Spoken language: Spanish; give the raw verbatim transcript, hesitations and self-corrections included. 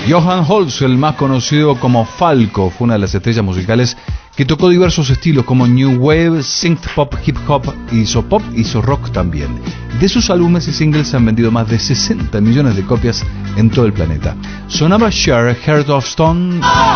Johan Holst, el más conocido como Falco, fue una de las estrellas musicales que tocó diversos estilos como New Wave, Synth Pop, Hip Hop, hizo pop, hizo rock también. De sus álbumes y singles se han vendido más de sesenta millones de copias en todo el planeta. Sonaba Cher, Heart of Stone.